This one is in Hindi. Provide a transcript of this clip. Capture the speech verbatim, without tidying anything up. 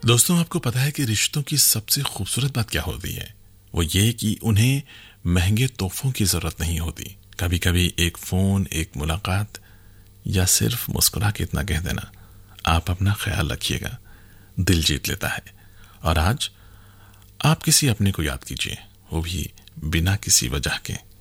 दोस्तों, आपको पता है कि रिश्तों की सबसे खूबसूरत बात क्या होती है? वो ये कि उन्हें महंगे तोहफों की जरूरत नहीं होती। कभी कभी एक फोन, एक मुलाकात या सिर्फ मुस्कुरा के इतना कह देना, आप अपना ख्याल रखिएगा, दिल जीत लेता है। और आज आप किसी अपने को याद कीजिए, वो भी बिना किसी वजह के।